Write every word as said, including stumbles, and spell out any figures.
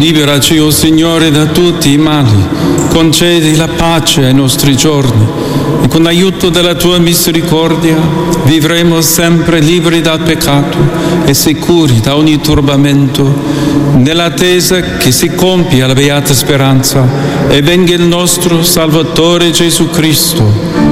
Liberaci, o Signore, da tutti i mali, concedi la pace ai nostri giorni e con l'aiuto della Tua misericordia vivremo sempre liberi dal peccato e sicuri da ogni turbamento, nell'attesa che si compia la beata speranza e venga il nostro Salvatore Gesù Cristo.